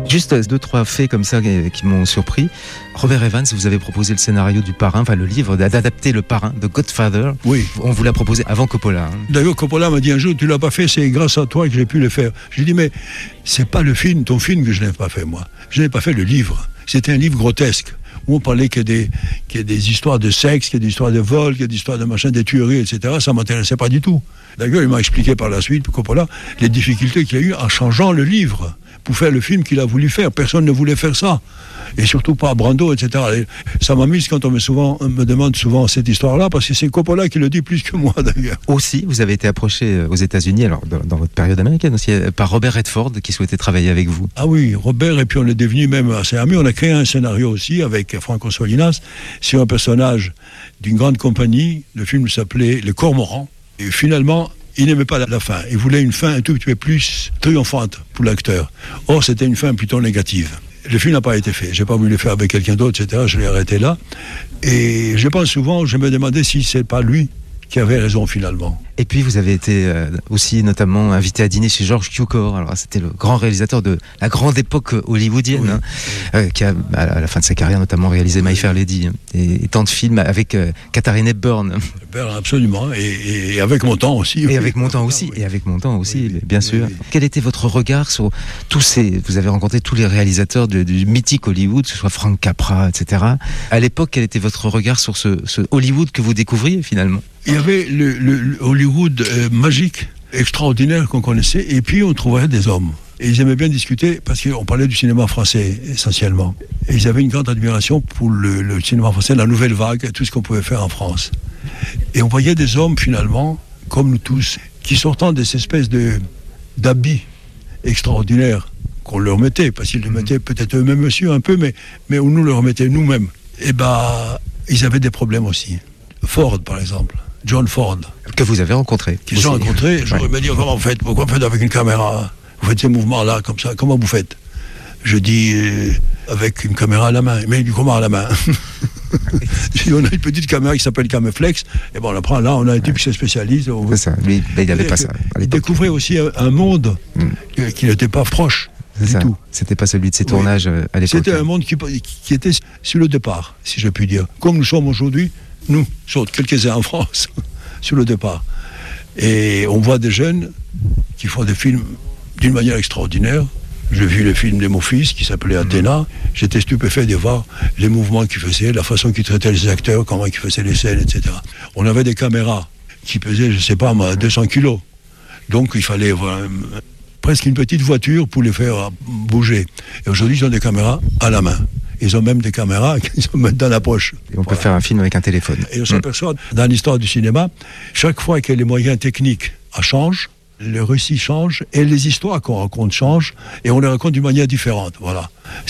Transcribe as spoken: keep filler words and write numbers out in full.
Juste deux, trois faits comme ça qui, qui m'ont surpris. Robert Evans, vous avez proposé le scénario du Parrain, enfin le livre, d'adapter le Parrain, de Godfather. Oui. On vous l'a proposé avant Coppola. Hein. D'ailleurs, Coppola m'a dit un jour, tu l'as pas fait, c'est grâce à toi que j'ai pu le faire. Je lui ai dit, mais c'est pas le film, ton film que je n'ai pas fait, moi. Je n'ai pas fait le livre. C'était un livre grotesque, où on parlait qu'il y a des, qu'il y a des histoires de sexe, qu'il y a des histoires de vol, qu'il y a des histoires de machin, des tueries, et cetera. Ça m'intéressait pas du tout. D'ailleurs, il m'a expliqué par la suite, Coppola, les difficultés qu'il y a eu en changeant le livre pour faire le film qu'il a voulu faire. Personne ne voulait faire ça. Et surtout pas Brando, et cetera. Et ça m'amuse quand on me, souvent, me demande souvent cette histoire-là, parce que c'est Coppola qui le dit plus que moi, d'ailleurs. Aussi, vous avez été approché aux États-Unis, alors dans, dans votre période américaine aussi, par Robert Redford, qui souhaitait travailler avec vous. Ah oui, Robert, et puis on est devenu même assez amis. On a créé un scénario aussi avec Franco Solinas sur un personnage d'une grande compagnie. Le film s'appelait Le Cormoran. Et finalement, il n'aimait pas la fin. Il voulait une fin un tout petit peu plus triomphante pour l'acteur. Or, c'était une fin plutôt négative. Le film n'a pas été fait. Je n'ai pas voulu le faire avec quelqu'un d'autre, et cetera. Je l'ai arrêté là. Et je pense souvent, je me demandais si ce n'est pas lui qui avait raison finalement. Et puis vous avez été euh, aussi notamment invité à dîner chez George Cukor. Alors c'était le grand réalisateur de la grande époque hollywoodienne, oui, hein, oui. Euh, qui a à la fin de sa carrière notamment réalisé My Fair Lady, hein, et, et tant de films avec euh, Katharine Hepburn. Hepburn, absolument, et, et avec Montand aussi. Et oui. avec Montand aussi, et avec Montand aussi, oui, bien oui, sûr. Oui, oui. Quel était votre regard sur tous ces... Vous avez rencontré tous les réalisateurs de, du mythique Hollywood, que ce soit Frank Capra, et cetera. À l'époque, quel était votre regard sur ce, ce Hollywood que vous découvriez finalement? Il y avait le, le, le Hollywood euh, magique, extraordinaire qu'on connaissait, et puis on trouvait des hommes. Et ils aimaient bien discuter, parce qu'on parlait du cinéma français, essentiellement. Et ils avaient une grande admiration pour le, le cinéma français, la nouvelle vague, et tout ce qu'on pouvait faire en France. Et on voyait des hommes, finalement, comme nous tous, qui sortant de ces espèces de, d'habits extraordinaires qu'on leur mettait, parce qu'ils le mettaient peut-être eux-mêmes aussi un peu, mais, mais on nous le remettait nous-mêmes. Et bien, ils avaient des problèmes aussi. Ford, par exemple. John Ford. Que vous avez rencontré. Qui j'ai rencontré. J'aurais ouais. me dit, comment vous faites? Pourquoi vous faites avec une caméra? Vous faites ces mouvements-là, comme ça. Comment vous faites? Je dis, euh, avec une caméra à la main. Mais du comment à la main? On a une petite caméra qui s'appelle Cameflex. Et bon, on la prend là, on a un type ouais. qui se spécialise. On... C'est ça. Lui, il n'avait pas ça. Il découvrait aussi un monde mm. qui n'était pas proche. C'est ça. Tout. C'était pas celui de ses tournages oui. à l'époque. C'était un monde qui, qui était sur le départ, si je puis dire. Comme nous sommes aujourd'hui, nous, quelques-uns en France, sur le départ. Et on voit des jeunes qui font des films d'une manière extraordinaire. J'ai vu le film de mon fils qui s'appelait Athéna. J'étais stupéfait de voir les mouvements qu'il faisait, la façon qu'il traitait les acteurs, comment il faisait les scènes, et cetera. On avait des caméras qui pesaient, je ne sais pas, deux cents kilos. Donc il fallait avoir presque une petite voiture pour les faire bouger. Et aujourd'hui, ils ont des caméras à la main. Ils ont même des caméras qu'ils mettent dans la poche. Et on peut voilà. faire un film avec un téléphone. Et on s'aperçoit, mmh. dans l'histoire du cinéma, chaque fois que les moyens techniques changent, le récit change et les histoires qu'on raconte changent et on les raconte d'une manière différente. Voilà.